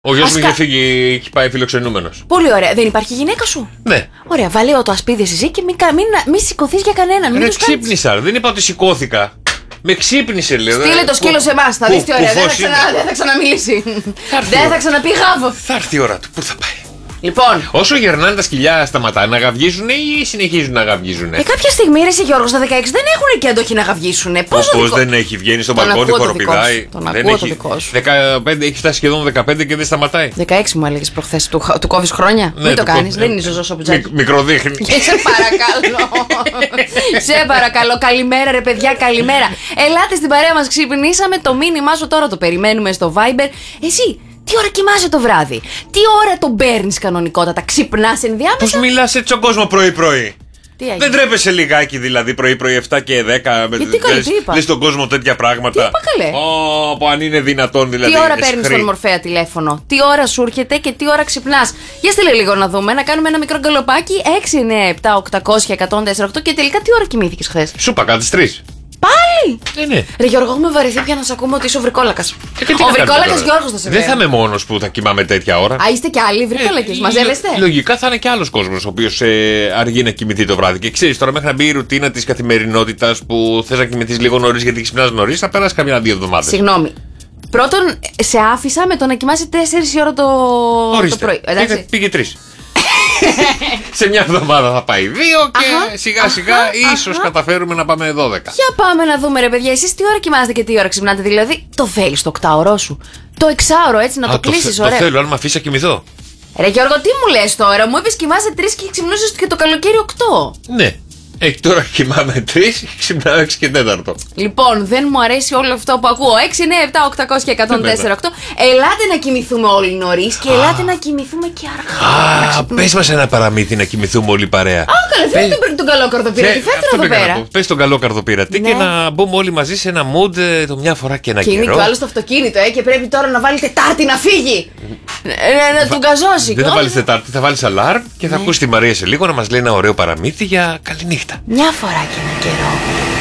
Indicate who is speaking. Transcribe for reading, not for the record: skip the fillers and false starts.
Speaker 1: Ο γιος μου είχε φύγει, έχει πάει φιλοξενούμενος.
Speaker 2: Πολύ ωραία. Δεν υπάρχει γυναίκα σου?
Speaker 1: Ναι.
Speaker 2: Ωραία, βάλε το ασπίδι εσύ και μην σηκωθείς για κανέναν.
Speaker 1: Δεν ξύπνησα, δεν είπα ότι σηκώθηκα. Με ξύπνησε, λέω.
Speaker 2: Στείλε το σκύλο σε εμάς, θα δεις τι ωραία. Δεν θα ξαναμιλήσει. Δεν θα ξαναπεί γάβο.
Speaker 1: Θα έρθει η ώρα του, πού θα πάει.
Speaker 2: Λοιπόν.
Speaker 1: Όσο γερνάνε τα σκυλιά, σταματάνε να γαυγίζουν ή συνεχίζουν να γαυγίζουν?
Speaker 2: Κάποια στιγμή, ρε Γιώργο, στα 16 δεν έχουν και αντοχή να γαυγίσουν.
Speaker 1: Πώς δεν έχει, βγαίνει στο μπαλκόνι, χοροπηδάει.
Speaker 2: Τον ακούω το δικό σου.
Speaker 1: 15, έχει φτάσει σχεδόν 15 και δεν σταματάει.
Speaker 2: 16 μου έλεγες προχθές, του κόβεις χρόνια. Μην το κάνεις, δεν είναι ζωζός ο Πουτζάκης.
Speaker 1: Μικροδείχνει.
Speaker 2: Σε παρακαλώ. Σε παρακαλώ, καλημέρα ρε παιδιά, καλημέρα. Ελάτε στην παρέα μας, ξυπνήσαμε. Το μήνυμά σου τώρα το περιμένουμε στο Viber. Εσύ. Τι ώρα κοιμάσαι το βράδυ? Τι ώρα τον παίρνεις κανονικότατα? Ξυπνάς ενδιάμεσα?
Speaker 1: Πώς μιλάς έτσι στον κόσμο πρωί-πρωί? Δεν τρέπεσαι λιγάκι δηλαδή πρωί-πρωί 7 και 10?
Speaker 2: Γιατί καλή, τι είπα?
Speaker 1: Λες στον κόσμο τέτοια πράγματα?
Speaker 2: Τι είπα καλέ?
Speaker 1: Που αν είναι δυνατόν δηλαδή.
Speaker 2: Τι ώρα παίρνεις τον Μορφέα τηλέφωνο? Τι ώρα σου έρχεται και τι ώρα ξυπνάς? Για στείλε λίγο να δούμε, να κάνουμε ένα μικρό γκαλοπάκι. 697-800-1048. Και τελικά τι ώρα κοιμήθηκες χθες?
Speaker 1: Σου είπα κάτι 3.
Speaker 2: Πάλι!
Speaker 1: Ναι.
Speaker 2: Ρε Γιώργο, έχουμε βαρεθεί πια να σε ακούμε ότι είσαι ο βρικόλακας. Ο βρικόλακας Γιώργος θα σε
Speaker 1: Δεν θα είμαι μόνος που θα κοιμάμαι τέτοια ώρα.
Speaker 2: Α, είστε κι άλλοι βρικόλακες, μαζεύεστε?
Speaker 1: Λογικά θα είναι κι άλλος κόσμος ο οποίος αργεί να κοιμηθεί το βράδυ. Και ξέρεις τώρα, μέχρι να μπει η ρουτίνα της καθημερινότητας που θες να κοιμηθείς λίγο νωρίς γιατί ξυπνάς νωρίς, θα περάσει καμιά 2 εβδομάδες.
Speaker 2: Συγγνώμη. Πρώτον, σε άφησα με το να κοιμάσαι 4 η ώρα το πρωί.
Speaker 1: Πήγε 3. Σε μια εβδομάδα θα πάει 2 και σιγά σιγά ίσως καταφέρουμε να πάμε 12.
Speaker 2: Για πάμε να δούμε ρε παιδιά, εσείς τι ώρα κοιμάστε και τι ώρα ξυπνάτε? Δηλαδή το θέλεις το 8ωρό σου? Το 6ωρο έτσι να το κλείσεις ωραία?
Speaker 1: Το θέλω, αν με αφήσει να κοιμηθώ.
Speaker 2: Ρε Γιώργο, τι μου λες τώρα? Μου είπες κοιμάσαι 3 και ξυπνούσες και το καλοκαίρι 8.
Speaker 1: Ναι. Τώρα κοιμάμαι 3 και ξυπνάω 6 και 4.
Speaker 2: Λοιπόν, δεν μου αρέσει όλο αυτό που ακούω. 697-800-1048. Ελάτε να κοιμηθούμε όλοι νωρίς και ελάτε να κοιμηθούμε και αργά.
Speaker 1: Πες μας ένα παραμύθι να κοιμηθούμε όλοι παρέα.
Speaker 2: Καλά, φέρτε τον καλό καρδοπύρατη. Φέρτε εδώ πέρα.
Speaker 1: Πες τον καλό καρδοπύρατη και να μπούμε όλοι μαζί σε ένα mood το μια φορά και ένα καιρό.
Speaker 2: Και είναι κι άλλο στο αυτοκίνητο, και πρέπει τώρα να βάλει Τετάρτη να φύγει. Να του γκαζώσει.
Speaker 1: Δεν θα βάλεις Τετάρτη, θα βάλεις αλάρμ και θα ακούσει τη Μαρία σε λίγο να μας λέει ένα ωραίο παραμύθι για καληνύχτα.
Speaker 2: Μια φορά και ένα καιρό.